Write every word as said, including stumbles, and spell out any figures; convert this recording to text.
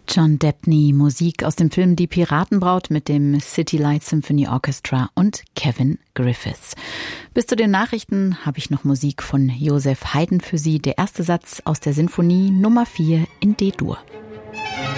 John Debney, Musik aus dem Film Die Piratenbraut mit dem City Light Symphony Orchestra und Kevin Griffiths. Bis zu den Nachrichten habe ich noch Musik von Joseph Haydn für Sie. Der erste Satz aus der Sinfonie Nummer vier in D-Dur.